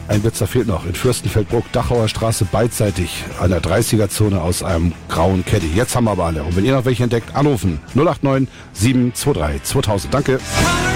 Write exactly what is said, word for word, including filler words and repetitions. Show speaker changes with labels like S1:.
S1: Ein Blitzer fehlt noch. In Fürstenfeldbruck, Dachauer Straße, beidseitig an der dreißiger-Zone aus einem grauen Caddy. Jetzt haben wir aber alle. Und wenn ihr noch welche entdeckt, anrufen. null acht neun sieben zwei drei zweitausend. Danke.